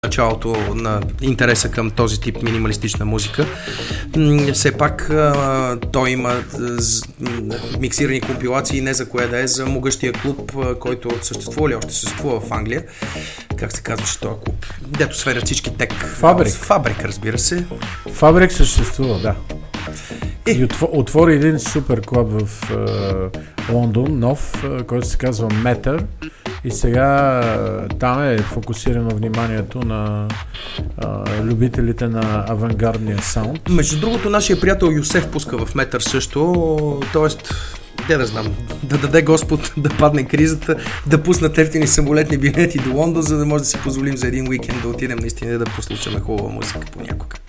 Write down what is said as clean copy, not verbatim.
началото на интереса към този тип минималистична музика. Все пак той има миксирани компилации не за кое да е, за Могъщия клуб, който съществува ли още съществува в Англия. Как се казваше този клуб? Дето свирят всички тек. Фабрик, разбира се. Фабрик съществува, да. И отвори един супер клуб в Лондон, нов, който се казва Метър. И сега там е фокусирано вниманието на любителите на авангардния саунд. Между другото, нашия приятел Юсеф пуска в Метър също, т.е. да знам, да даде Господ да падне кризата, да пуснат ефтини самолетни билети до Лондон, за да може да си позволим за един уикенд да отидем наистина да послушаме хубава музика понякога.